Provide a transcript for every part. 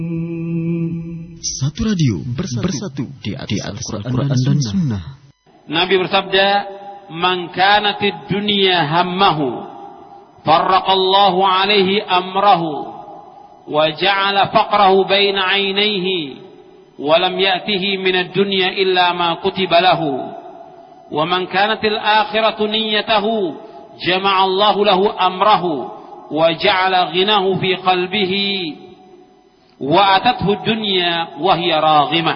Satu radio bersatu di atas Al-Quran dan Sunnah. Nabi bersabda, "Man kanatid dunya hammahu, farraqallahu alaihi amrahu, wa ja'ala faqrahu baina 'ainayhi, wa lam ya'tihi minad dunya illa ma kutiba lahu. Wa man kanatil akhiratu niyyatahu, jama'a Allahu lahu amrahu, wa ja'ala ghinahu fi qalbihi, wa atathu dunya wa hiya raghimah."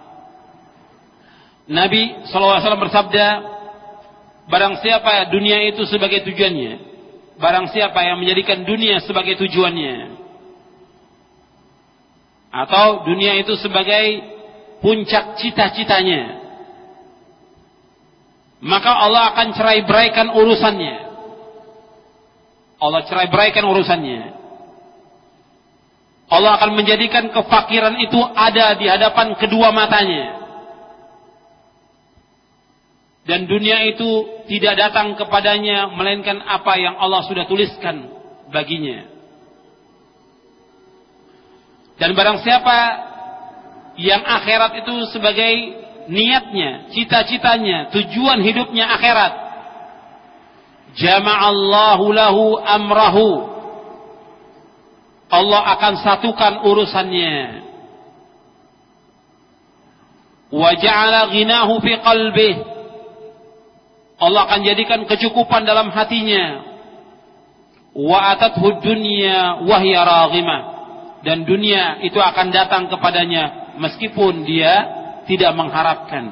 Nabi SAW bersabda, barang siapa dunia itu sebagai tujuannya, barang siapa yang menjadikan dunia sebagai tujuannya, atau dunia itu sebagai puncak cita-citanya, maka Allah akan cerai-beraikan urusannya. Allah cerai-beraikan urusannya. Allah akan menjadikan kefakiran itu ada di hadapan kedua matanya. Dan dunia itu tidak datang kepadanya melainkan apa yang Allah sudah tuliskan baginya. Dan barang siapa yang akhirat itu sebagai niatnya, cita-citanya, tujuan hidupnya akhirat, jama'allahu lahu amrahu, Allah akan satukan urusannya. Wa ja'ala ghinahu fi qalbih, Allah akan jadikan kecukupan dalam hatinya. Wa atathu dunya wa hiya raghimah, dan dunia itu akan datang kepadanya meskipun dia tidak mengharapkan.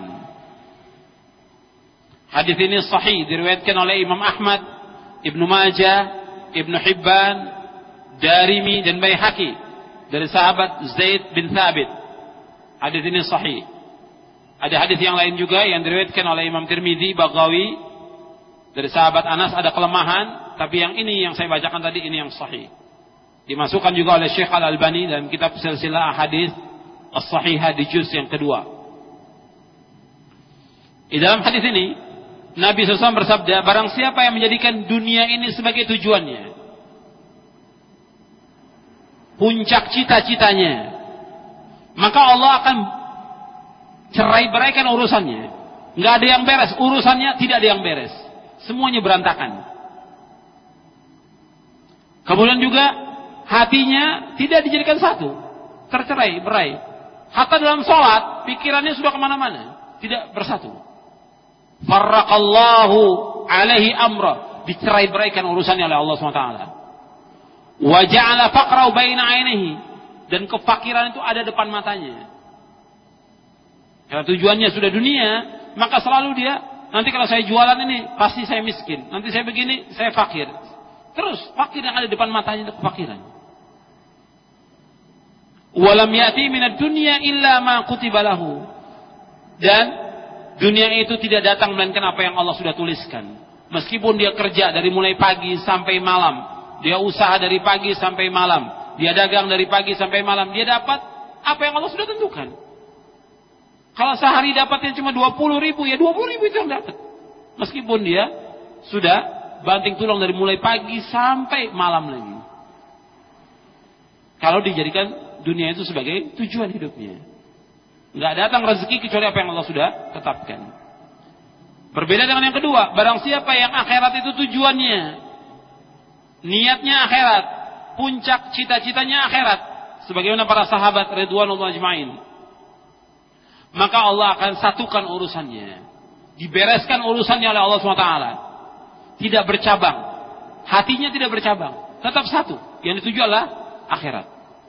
Hadis ini sahih, diriwayatkan oleh Imam Ahmad, Ibnu Majah, Ibnu Hibban, Darimi dan Baihaqi dari sahabat Zaid bin Thabit. Hadis ini sahih. Ada hadis yang lain juga yang diriwayatkan oleh Imam Tirmidzi, Baghawi dari sahabat Anas, ada kelemahan, tapi yang ini yang saya bacakan tadi ini yang sahih. Dimasukkan juga oleh Syekh Al-Albani dalam kitab Silsilah Ahadits As-Sahihah di juz yang kedua. Di dalam hadis ini Nabi SAW bersabda, barang siapa yang menjadikan dunia ini sebagai tujuannya, puncak cita-citanya, maka Allah akan cerai-beraikan urusannya. Nggak ada yang beres, urusannya tidak ada yang beres, semuanya berantakan. Kemudian juga hatinya tidak dijadikan satu, tercerai-berai. Hatta dalam sholat pikirannya sudah kemana-mana, tidak bersatu. Farraqallahu alaihi amra, dicerai-beraikan urusannya oleh Allah SWT. Wa ja'ala faqrahu baina 'ainihi, dan kefakiran itu ada depan matanya. Kalau tujuannya sudah dunia, maka selalu dia, nanti kalau saya jualan ini pasti saya miskin, nanti saya begini saya fakir. Terus fakir yang ada depan matanya itu kefakiran. Wa lam ya'ti minad dunya illa ma kutiba lahu, dan dunia itu tidak datang melainkan apa yang Allah sudah tuliskan. Meskipun dia kerja dari mulai pagi sampai malam, dia usaha dari pagi sampai malam, dia dagang dari pagi sampai malam, dia dapat apa yang Allah sudah tentukan. Kalau sehari dapatnya cuma 20.000, ya 20.000 itu yang dapat. Meskipun dia sudah banting tulang dari mulai pagi sampai malam lagi. Kalau dijadikan dunia itu sebagai tujuan hidupnya, nggak datang rezeki kecuali apa yang Allah sudah tetapkan. Berbeda dengan yang kedua, barang siapa yang akhirat itu tujuannya, niatnya akhirat, puncak cita-citanya akhirat, sebagaimana para sahabat ridwanullah ajmain, maka Allah akan satukan urusannya, dibereskan urusannya oleh Allah SWT, tidak bercabang, hatinya tidak bercabang, tetap satu, yang dituju adalah akhirat.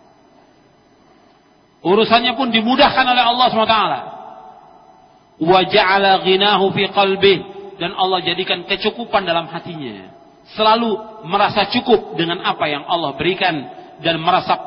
Urusannya pun dimudahkan oleh Allah SWT. Wa ja'ala ghinahu fi qalbih, dan Allah jadikan kecukupan dalam hatinya, selalu merasa cukup dengan apa yang Allah berikan dan merasa